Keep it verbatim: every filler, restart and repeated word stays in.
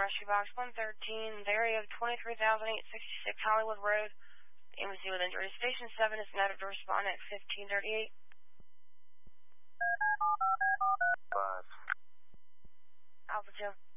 Rescue Box one thirteen, the area of twenty-three thousand eight hundred sixty-six Hollywood Road. Embassy with injury. Station seven is noted to respond at fifteen thirty-eight. Five. Alpha two.